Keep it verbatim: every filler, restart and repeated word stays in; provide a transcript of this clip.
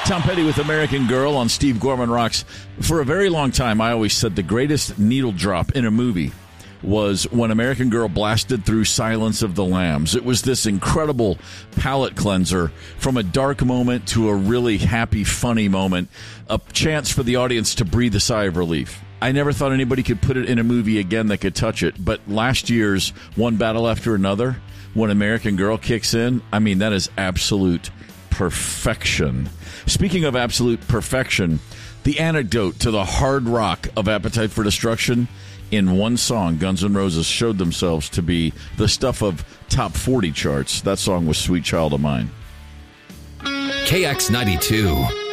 Tom Petty with American Girl on Steve Gorman Rocks. For a very long time, I always said the greatest needle drop in a movie was when American Girl blasted through Silence of the Lambs. It was this incredible palate cleanser from a dark moment to a really happy, funny moment, a chance for the audience to breathe a sigh of relief. I never thought anybody could put it in a movie again that could touch it, but last year's One Battle After Another, when American Girl kicks in, I mean, that is absolute perfection. Speaking of absolute perfection, the antidote to the hard rock of Appetite for Destruction, in one song, Guns N' Roses showed themselves to be the stuff of top forty charts. That song was Sweet Child of Mine. K X ninety-two.